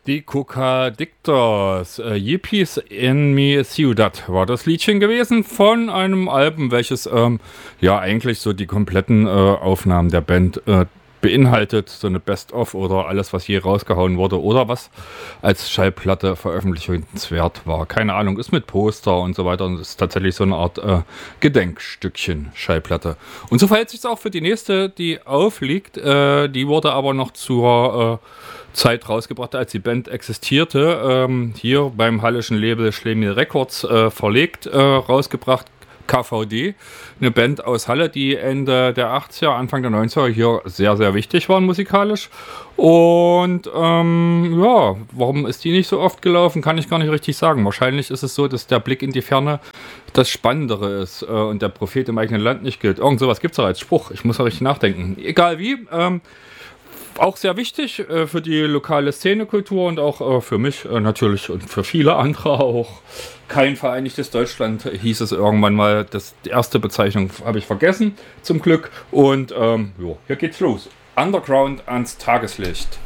Die Cocadictors, Yippies in Mi Ciudad war das Liedchen gewesen von einem Album, welches ja eigentlich so die kompletten Aufnahmen der Band beinhaltet, so eine Best-of oder alles, was je rausgehauen wurde oder was als Schallplatte veröffentlichungswert war. Keine Ahnung, ist mit Poster und so weiter und ist tatsächlich so eine Art Gedenkstückchen Schallplatte. Und so verhält sich es auch für die nächste, die aufliegt. Die wurde aber noch zur Zeit rausgebracht, als die Band existierte. Hier beim hallischen Label Schlemiel Records verlegt, rausgebracht. KVD, eine Band aus Halle, die Ende der 80er, Anfang der 90er hier sehr, sehr wichtig waren musikalisch. Und ja, warum ist die nicht so oft gelaufen, kann ich gar nicht richtig sagen. Wahrscheinlich ist es so, dass der Blick in die Ferne das Spannendere ist und der Prophet im eigenen Land nicht gilt. Irgend sowas gibt es ja als Spruch. Ich muss ja richtig nachdenken. Egal wie, auch sehr wichtig für die lokale Szenekultur und auch für mich natürlich und für viele andere auch. Kein vereinigtes Deutschland hieß es irgendwann mal. Die erste Bezeichnung habe ich vergessen, zum Glück. Und jo, hier geht's los. Underground ans Tageslicht.